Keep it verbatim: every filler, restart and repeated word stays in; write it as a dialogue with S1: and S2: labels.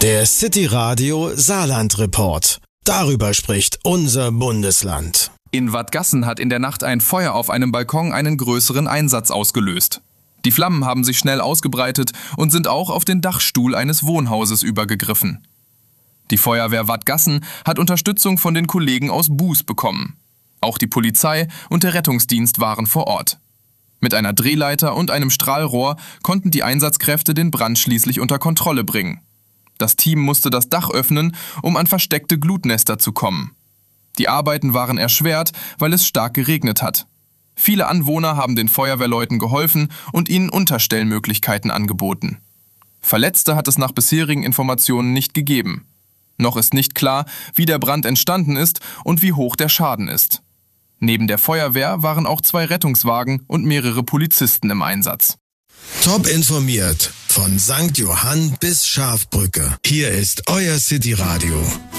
S1: Der City Radio Saarland Report. Darüber spricht unser Bundesland.
S2: In Wadgassen hat in der Nacht ein Feuer auf einem Balkon einen größeren Einsatz ausgelöst. Die Flammen haben sich schnell ausgebreitet und sind auch auf den Dachstuhl eines Wohnhauses übergegriffen. Die Feuerwehr Wadgassen hat Unterstützung von den Kollegen aus Buß bekommen. Auch die Polizei und der Rettungsdienst waren vor Ort. Mit einer Drehleiter und einem Strahlrohr konnten die Einsatzkräfte den Brand schließlich unter Kontrolle bringen. Das Team musste das Dach öffnen, um an versteckte Glutnester zu kommen. Die Arbeiten waren erschwert, weil es stark geregnet hat. Viele Anwohner haben den Feuerwehrleuten geholfen und ihnen Unterstellmöglichkeiten angeboten. Verletzte hat es nach bisherigen Informationen nicht gegeben. Noch ist nicht klar, wie der Brand entstanden ist und wie hoch der Schaden ist. Neben der Feuerwehr waren auch zwei Rettungswagen und mehrere Polizisten im Einsatz.
S1: Top informiert von Sankt Johann bis Schafbrücke. Hier ist euer City Radio.